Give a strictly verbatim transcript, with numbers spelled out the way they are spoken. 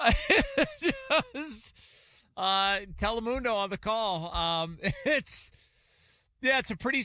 Just, uh, Telemundo on the call. Um, it's, yeah, it's a pretty